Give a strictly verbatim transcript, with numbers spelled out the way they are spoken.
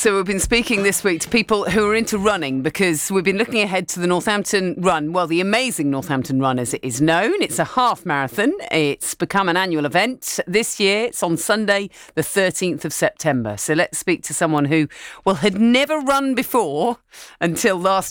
So we've been speaking this week to people who are into running because we've been looking ahead to the Northampton Run. Well, the amazing Northampton Run as it is known. It's a half marathon. It's become an annual event. This year it's on Sunday, the thirteenth of September. So let's speak to someone who, well, had never run before until last